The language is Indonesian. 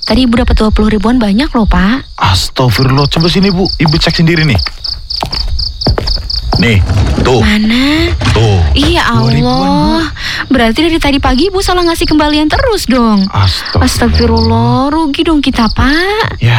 Tadi Ibu dapat 20 ribuan banyak loh, Pak. Astagfirullah, coba sini Bu, Ibu cek sendiri nih. Nih, tuh. Mana? Tuh. Iya 2 ribuan, Allah. Berarti dari tadi pagi Ibu salah ngasih kembalian terus dong. Astagfirullah. Astagfirullah, rugi dong kita, Pak. Ya.